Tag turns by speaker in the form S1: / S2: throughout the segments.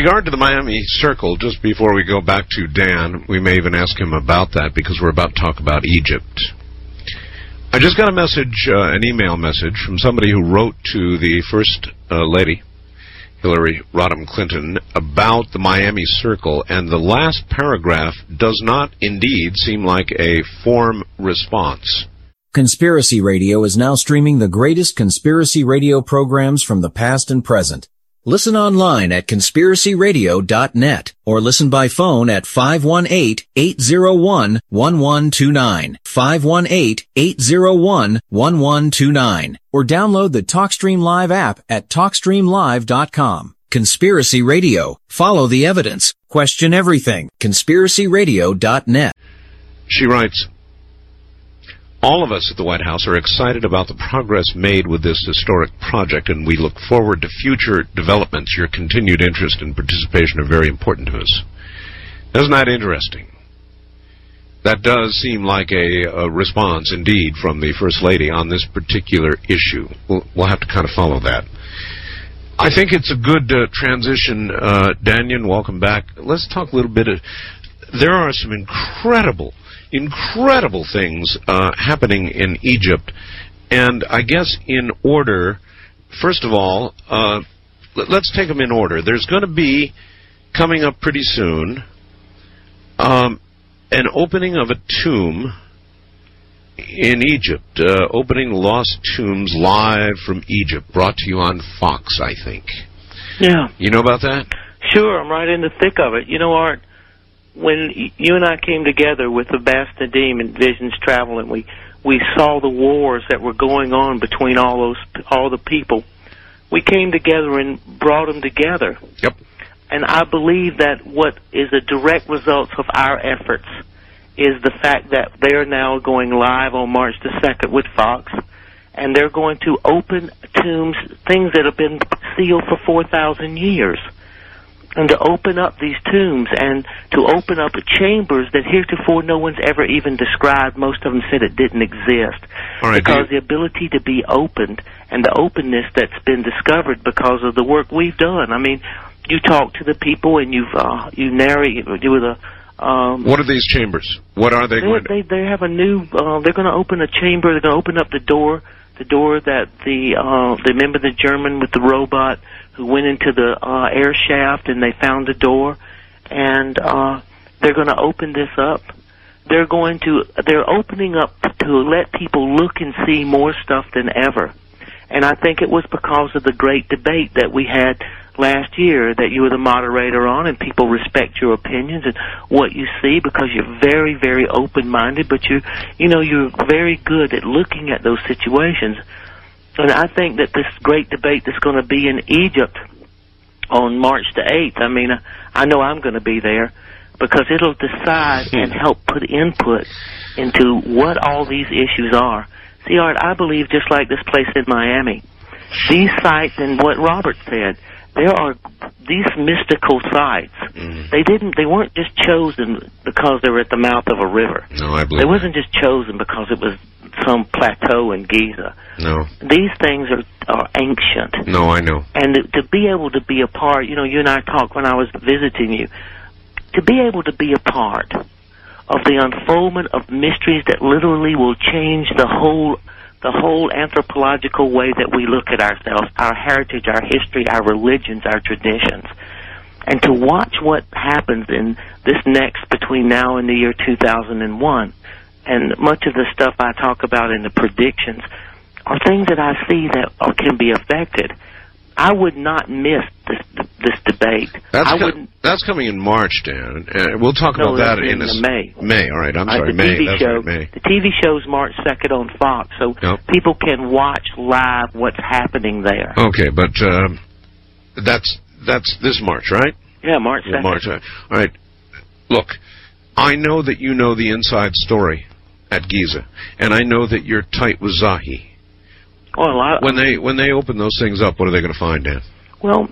S1: regard to the Miami Circle, just before we go back to Dan, we may even ask him about that because we're about to talk about Egypt. I just got a message, an email message from somebody who wrote to the First Lady, Hillary Rodham Clinton, about the Miami Circle, and the last paragraph does not indeed seem like a form response.
S2: Conspiracy Radio is now streaming the greatest conspiracy radio programs from the past and present. Listen online at conspiracyradio.net or listen by phone at 518-801-1129, 518-801-1129, or download the TalkStream Live app at TalkStreamLive.com. Conspiracy Radio. Follow the evidence. Question everything. conspiracyradio.net.
S1: She writes, all of us at the White House are excited about the progress made with this historic project, and we look forward to future developments. Your continued interest and participation are very important to us. Isn't that interesting? That does seem like a response, indeed, from the First Lady on this particular issue. We'll have to kind of follow that. I think it's a good transition. Daniel, welcome back. Let's talk a little bit. There are some incredible things happening in Egypt, and I guess in order, first of all, let's take them in order. There's going to be, coming up pretty soon, an opening of a tomb in Egypt, opening lost tombs live from Egypt, brought to you on Fox, I think.
S3: Yeah.
S1: You know about that?
S3: Sure, I'm right in the thick of it. You know, Art, when you and I came together with the Bast Nadim and Visions Travel, and we saw the wars that were going on between all the people, we came together and brought them together.
S1: Yep.
S3: And I believe that what is a direct result of our efforts is the fact that they're now going live on March the 2nd with Fox, and they're going to open tombs, things that have been sealed for 4,000 years. And to open up these tombs and to open up chambers that heretofore no one's ever even described. Most of them said it didn't exist.
S1: All right,
S3: because the ability to be opened and the openness that's been discovered because of the work we've done. I mean, you talk to the people and you narrate with a.
S1: What are these chambers? What are they going to?
S3: They have a new. They're going to open a chamber. They're going to open up the door that remember the German with the robot who went into the air shaft and they found the door, and they're going to open this up. They're opening up to let people look and see more stuff than ever. And I think it was because of the great debate that we had last year that you were the moderator on, and people respect your opinions and what you see because you're very, very open-minded, but you're very good at looking at those situations. And I think that this great debate that's going to be in Egypt on March the 8th, I mean, I know I'm going to be there because it'll decide and help put input into what all these issues are. See, Art, I believe just like this place in Miami, these sites and what Robert said, there are these mystical sites. They weren't just chosen because they were at the mouth of a river.
S1: No, I believe
S3: they wasn't just chosen because it was some plateau in Giza.
S1: No.
S3: These things are ancient.
S1: No, I know.
S3: And to be able to be a part, you and I talked when I was visiting you, to be able to be a part of the unfoldment of mysteries that literally will change the whole anthropological way that we look at ourselves, our heritage, our history, our religions, our traditions. And to watch what happens in this next between now and the year 2001, and much of the stuff I talk about in the predictions are things that I see that can be affected. I would not miss this debate.
S1: That's coming in March, Dan. We'll talk about that in
S3: May.
S1: May, all right. I'm sorry, May. May.
S3: The TV show's March 2nd on Fox, so people can watch live what's happening there.
S1: Okay, but that's this March, right?
S3: Yeah, March 2nd.
S1: March. All right. Look, I know that you know the inside story at Giza, and I know that you're tight with Zahi.
S3: Well,
S1: when they open those things up, what are they going to find, Dan?
S3: Well,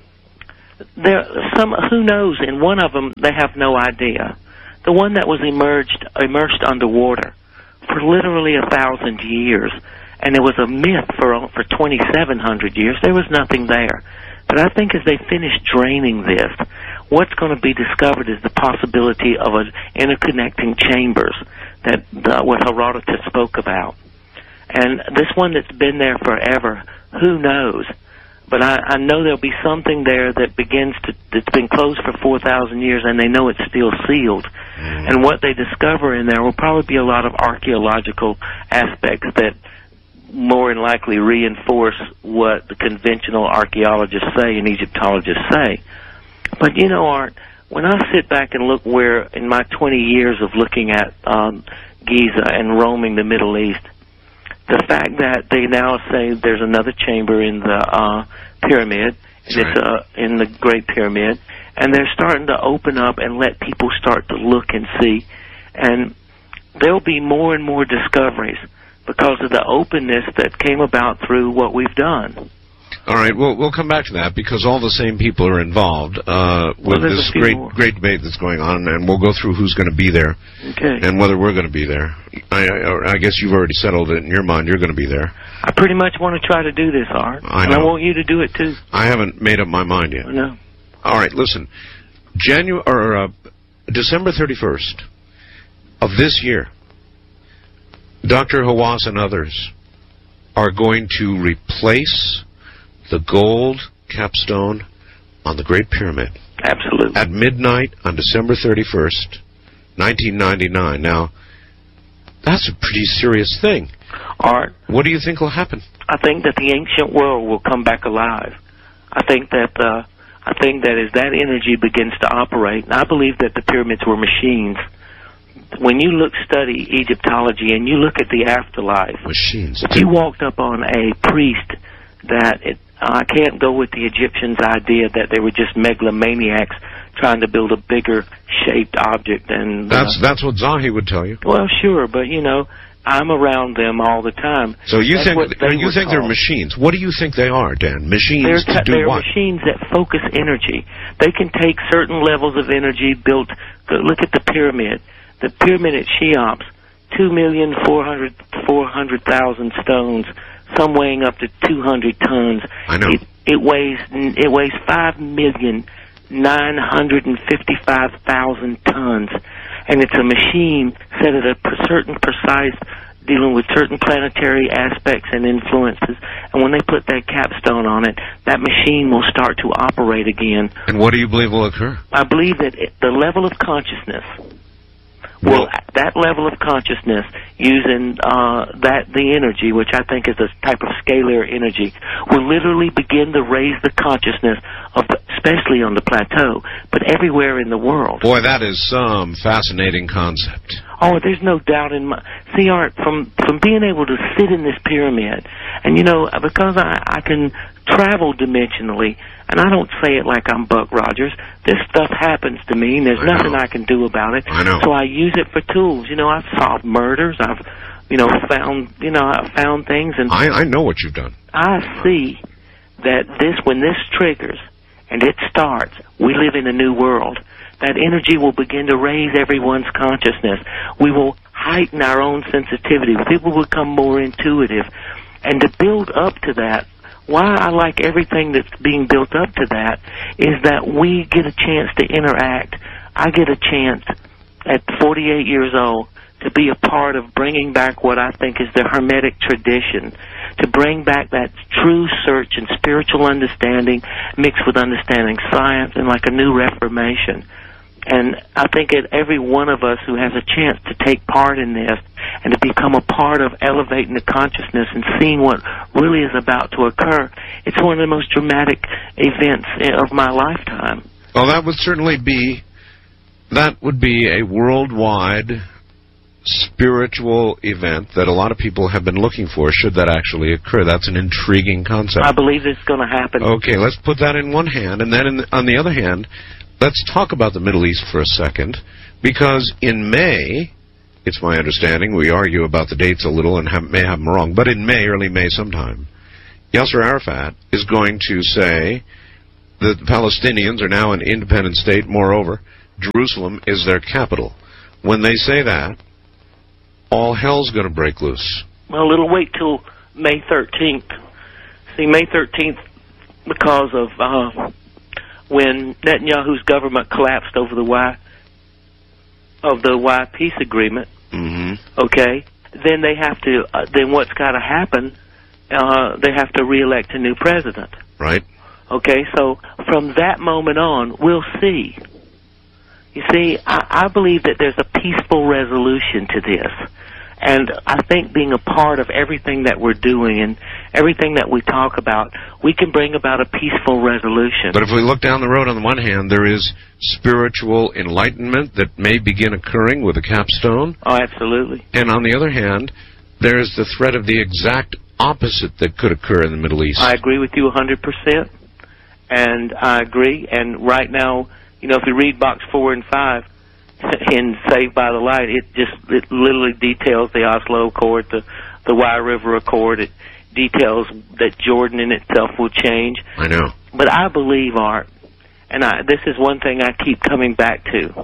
S3: who knows? In one of them, they have no idea. The one that was immersed underwater for literally 1,000 years, and it was a myth for 2,700 years. There was nothing there. But I think as they finish draining this, what's going to be discovered is the possibility of an interconnecting chambers that what Herodotus spoke about. And this one that's been there forever, who knows? But I know there'll be something there that that's been closed for 4,000 years, and they know it's still sealed. And what they discover in there will probably be a lot of archaeological aspects that more than likely reinforce what the conventional archaeologists say and Egyptologists say. But you know, Art, when I sit back and look where, in my 20 years of looking at Giza and roaming the Middle East, the fact that they now say there's another chamber in the pyramid, and it's in the Great Pyramid, and they're starting to open up and let people start to look and see, and there'll be more and more discoveries because of the openness that came about through what we've done.
S1: All right, we'll come back to that because all the same people are involved with this great debate that's going on, and we'll go through who's going to be there and whether we're going to be there. I guess you've already settled it in your mind. You're going to be there. I
S3: pretty much want to try to do this, Art.
S1: I know.
S3: And I want you to do it, too.
S1: I haven't made up my mind yet.
S3: No.
S1: All right, listen. December 31st of this year, Dr. Hawass and others are going to replace the gold capstone on the Great Pyramid.
S3: Absolutely.
S1: At midnight on December 31st, 1999. Now, that's a pretty serious thing.
S3: Art,
S1: what do you think will happen?
S3: I think that the ancient world will come back alive. I think that as that energy begins to operate, and I believe that the pyramids were machines. When you study Egyptology and you look at the afterlife,
S1: machines.
S3: If you walked up on a priest I can't go with the Egyptians' idea that they were just megalomaniacs trying to build a bigger shaped object. And
S1: that's what Zahi would tell you.
S3: Well, sure, but you know, I'm around them all the time.
S1: So you think they're machines? What do you think they are, Dan? Machines to do what?
S3: They're machines that focus energy. They can take certain levels of energy built. Look at the pyramid. The pyramid at Cheops, 2,400,000 stones. Some weighing up to 200 tons.
S1: I know.
S3: It weighs 5,955,000 tons, and it's a machine set at a certain precise, dealing with certain planetary aspects and influences. And when they put that capstone on it, that machine will start to operate again.
S1: And what do you believe will occur?
S3: I believe that the level of consciousness. That level of consciousness, using the energy, which I think is a type of scalar energy, will literally begin to raise the consciousness of, especially on the plateau, but everywhere in the world.
S1: Boy, that is some fascinating concept.
S3: Oh, there's no doubt in my... See, Art, from being able to sit in this pyramid, and you know, because I can travel dimensionally, and I don't say it like I'm Buck Rogers. This stuff happens to me, and there's nothing I can do about it.
S1: I know.
S3: So I use it for tools. You know, I've solved murders. I've found things, and
S1: I know what you've done.
S3: I see that when this triggers and it starts, we live in a new world. That energy will begin to raise everyone's consciousness. We will heighten our own sensitivity. People will become more intuitive, and to build up to that. Why I like everything that's being built up to that is that we get a chance to interact. I get a chance at 48 years old to be a part of bringing back what I think is the Hermetic tradition, to bring back that true search and spiritual understanding mixed with understanding science and like a new reformation. And I think that every one of us who has a chance to take part in this and to become a part of elevating the consciousness and seeing what really is about to occur, it's one of the most dramatic events of my lifetime.
S1: Well, that would certainly be a worldwide spiritual event that a lot of people have been looking for, should that actually occur. That's an intriguing concept.
S3: I believe it's going to happen.
S1: Okay, let's put that in one hand, and then on the other hand, let's talk about the Middle East for a second, because in May, it's my understanding, we argue about the dates a little and may have them wrong, but in May, early May sometime, Yasser Arafat is going to say that the Palestinians are now an independent state. Moreover, Jerusalem is their capital. When they say that, all hell's going to break loose.
S3: Well, it'll wait till May 13th. See, May 13th, because of when Netanyahu's government collapsed over the Y peace agreement, okay, then they have to. Then what's got to happen? They have to reelect a new president.
S1: Right.
S3: Okay, so from that moment on, we'll see. You see, I believe that there's a peaceful resolution to this. And I think being a part of everything that we're doing and everything that we talk about, we can bring about a peaceful resolution.
S1: But if we look down the road, on the one hand, there is spiritual enlightenment that may begin occurring with a capstone.
S3: Oh, absolutely.
S1: And on the other hand, there is the threat of the exact opposite that could occur in the Middle East.
S3: I agree with you 100%. And I agree. And right now, you know, if you read Box 4 and 5, in Saved by the Light, it literally details the Oslo Accord, the Wye River Accord. It details that Jordan in itself will change.
S1: I know.
S3: But I believe, Art, and this is one thing I keep coming back to.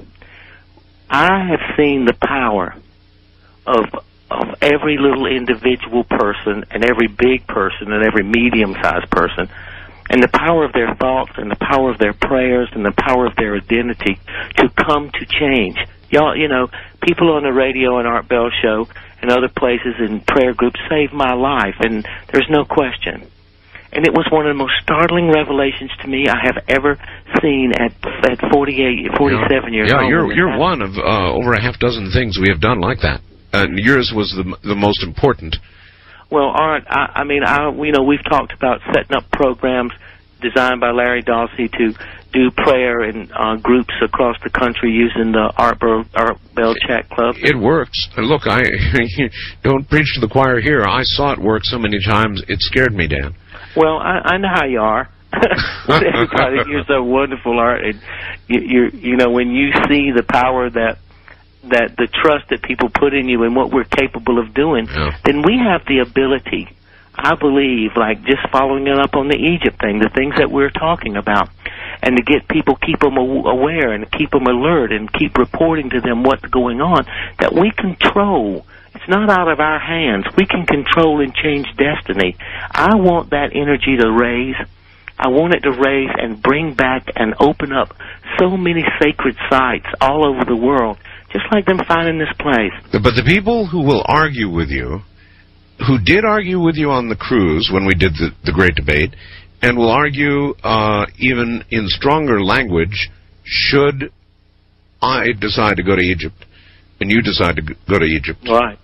S3: I have seen the power of every little individual person and every big person and every medium-sized person, and the power of their thoughts and the power of their prayers and the power of their identity to come to change. Y'all, you know, people on the radio and Art Bell Show and other places in prayer groups saved my life, and there's no question. And it was one of the most startling revelations to me I have ever seen at 47 years old.
S1: Yeah, you're one of over a half dozen things we have done like that. And yours was the most important.
S3: Well, Art, I mean, we've talked about setting up programs designed by Larry Dawsey to do prayer in groups across the country using the Art Bell Chat Club. It works.
S1: Look, I don't preach to the choir here. I saw it work so many times, it scared me, Dan.
S3: Well, I know how you are. Everybody, you're so wonderful, Art. And you know, when you see the power that the trust that people put in you and what we're capable of doing, then we have the ability, I believe, like just following it up on the Egypt thing, the things that we're talking about, and to get people, keep them aware and keep them alert and keep reporting to them what's going on, that we control. It's not out of our hands. We can control and change destiny. I want that energy to raise. I want it to raise and bring back and open up so many sacred sites all over the world, just like them finding this place.
S1: But the people who will argue with you, who did argue with you on the cruise when we did the great debate, and will argue even in stronger language, should I decide to go to Egypt, and you decide to go to Egypt.
S3: Right.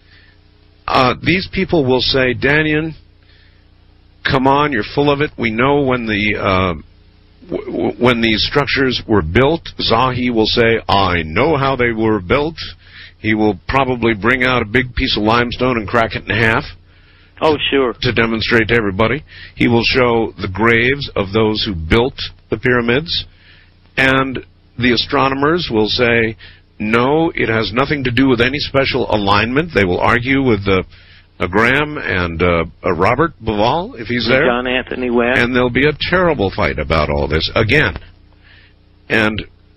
S1: These people will say, Daniel, come on, you're full of it. We know when these structures were built. Zahi will say, I know how they were built. He will probably bring out a big piece of limestone and crack it in half.
S3: Oh, sure.
S1: To demonstrate to everybody. He will show the graves of those who built the pyramids. And the astronomers will say, no, it has nothing to do with any special alignment. They will argue with Graham and Robert Bauval, if he's there.
S3: John Anthony West.
S1: And there'll be a terrible fight about all this again. And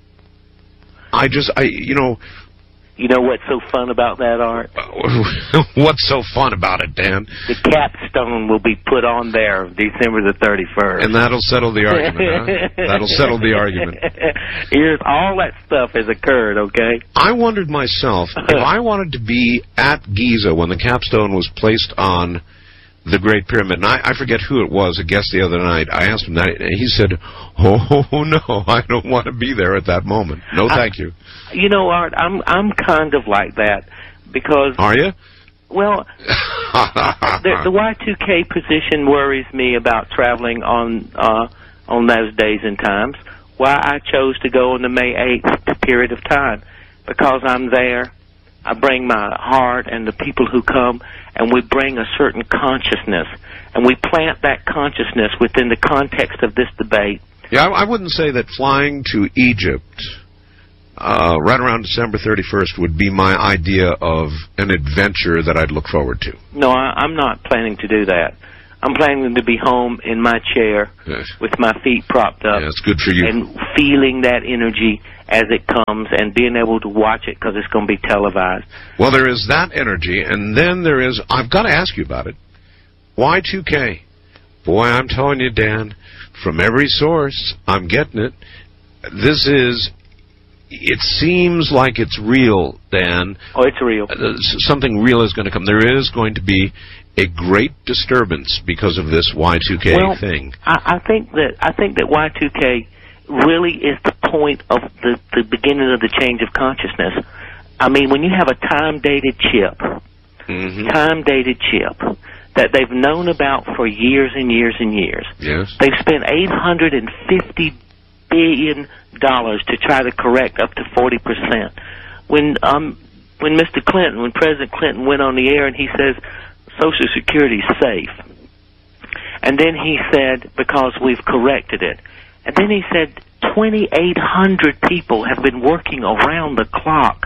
S3: You know what's so fun about that, Art?
S1: What's so fun about it, Dan?
S3: The capstone will be put on there December the 31st.
S1: And that'll settle the argument, huh? That'll settle the argument.
S3: All that stuff has occurred, okay?
S1: I wondered myself, if I wanted to be at Giza when the capstone was placed on the Great Pyramid, and I forget who it was, a guest the other night, I asked him that, and he said, oh, no, I don't want to be there at that moment. No, thank you.
S3: You know, Art, I'm kind of like that, because...
S1: Are you?
S3: Well, the Y2K position worries me about traveling on those days and times. Why I chose to go on the May 8th period of time, because I'm there, I bring my heart and the people who come, and we bring a certain consciousness, and we plant that consciousness within the context of this debate.
S1: Yeah, I wouldn't say that flying to Egypt right around December 31st would be my idea of an adventure that I'd look forward to.
S3: No, I'm not planning to do that. I'm planning to be home in my chair with my feet propped up.
S1: Yeah, it's good for you.
S3: And feeling that energy as it comes and being able to watch it because it's going to be televised.
S1: Well, there is that energy, and then there is, I've got to ask you about it, Y2K. Boy, I'm telling you, Dan, from every source, I'm getting it. It seems like it's real, Dan.
S3: Oh, it's real.
S1: Something real is going to come. There is going to be a great disturbance because of this Y2K thing.
S3: I think that Y2K really is the point of the beginning of the change of consciousness. I mean, when you have a time-dated chip, that they've known about for years and years and years.
S1: Yes.
S3: They've spent $850 billion to try to correct up to 40%. When President Clinton went on the air and he says Social Security is safe, and then he said because we've corrected it, and then he said 2,800 people have been working around the clock,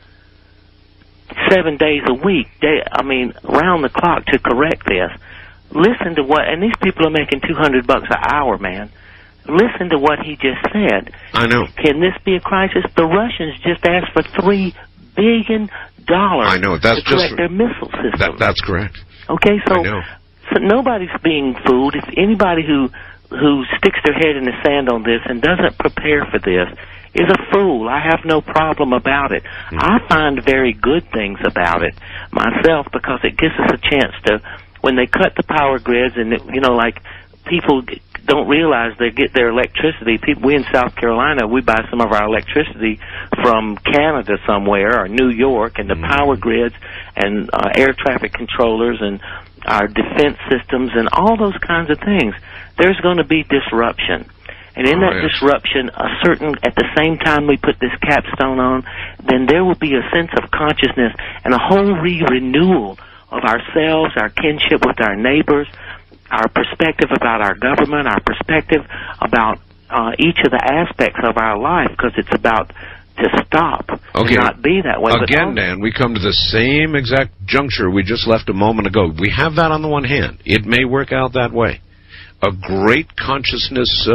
S3: 7 days a week, around the clock to correct this. Listen to what, and these people are making $200 an hour, man. Listen to what he just said.
S1: I know.
S3: Can this be a crisis? The Russians just asked for $3 billion
S1: I know. That's
S3: to correct their missile system.
S1: That's correct.
S3: Okay,
S1: I know.
S3: So nobody's being fooled. If anybody who sticks their head in the sand on this and doesn't prepare for this is a fool. I have no problem about it. I find very good things about it myself because it gives us a chance to, when they cut the power grids and, people don't realize they get their electricity. We in South Carolina, we buy some of our electricity from Canada somewhere or New York, and the power grids and air traffic controllers and our defense systems and all those kinds of things. There's going to be disruption. And in that disruption, at the same time we put this capstone on, then there will be a sense of consciousness and a whole renewal of ourselves, our kinship with our neighbors, our perspective about our government, our perspective about each of the aspects of our life, because it's about to stop and not be that way.
S1: Again, Dan, we come to the same exact juncture we just left a moment ago. We have that on the one hand. It may work out that way. A great consciousness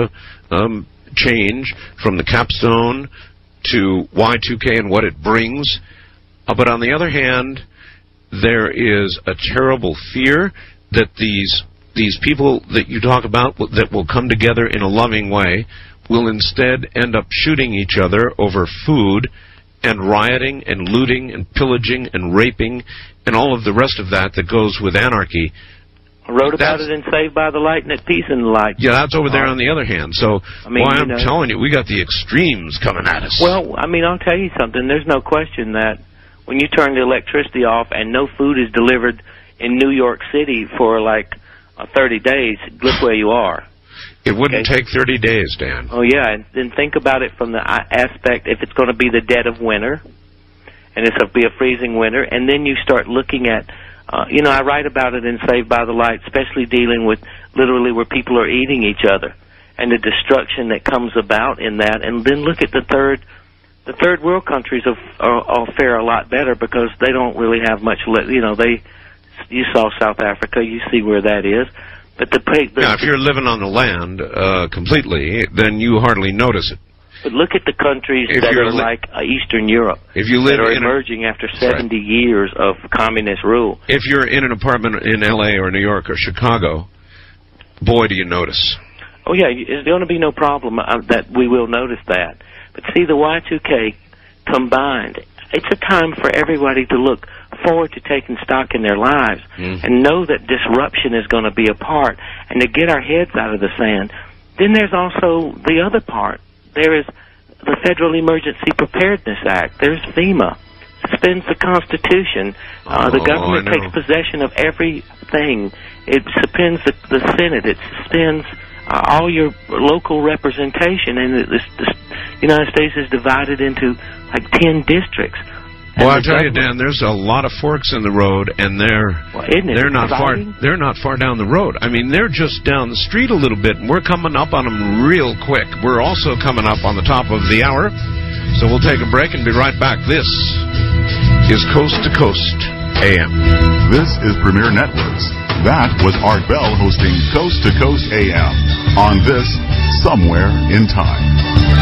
S1: change from the capstone to Y2K and what it brings. But on the other hand, there is a terrible fear that these people that you talk about that will come together in a loving way will instead end up shooting each other over food and rioting and looting and pillaging and raping and all of the rest of that goes with anarchy.
S3: I wrote about it in Saved by the Light and at Peace in the Light.
S1: Yeah, that's over there on the other hand. So, I'm telling you, we got the extremes coming at us.
S3: Well, I'll tell you something. There's no question that when you turn the electricity off and no food is delivered in New York City for 30 days, look where you are.
S1: It wouldn't take 30 days, Dan.
S3: Oh, yeah, and then think about it from the aspect, if it's going to be the dead of winter, and it's going to be a freezing winter, and then you start looking at, I write about it in Saved by the Light, especially dealing with literally where people are eating each other, and the destruction that comes about in that, and then look at the third world countries will fare a lot better because they don't really have much, you saw South Africa, you see where that is. But if
S1: you're living on the land completely, then you hardly notice it.
S3: But look at the countries that are like Eastern Europe that are emerging after 70 years of communist rule.
S1: If you're in an apartment in L.A. or New York or Chicago, boy, do you notice.
S3: Oh, yeah, there's going to be no problem that we will notice that. But see, the Y2K combined, it's a time for everybody to look forward to taking stock in their lives and know that disruption is going to be a part and to get our heads out of the sand. Then there's also the other part. There is the Federal Emergency Preparedness Act. There's FEMA. Suspends the Constitution. The government takes possession of everything. It suspends the Senate. It suspends all your local representation. And the United States is divided into 10 districts.
S1: Well, I tell you, Dan, there's a lot of forks in the road, and they're not far. They're not far down the road. They're just down the street a little bit, and we're coming up on them real quick. We're also coming up on the top of the hour, so we'll take a break and be right back. This is Coast to Coast AM.
S4: This is Premier Networks. That was Art Bell hosting Coast to Coast AM on this Somewhere in Time.